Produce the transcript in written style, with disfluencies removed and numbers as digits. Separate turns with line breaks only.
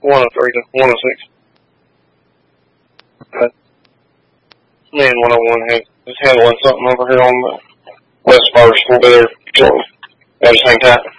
103 to 106. Me and 101 is handling something over here on the West First. We'll be there shortly. Y'all just hang tight.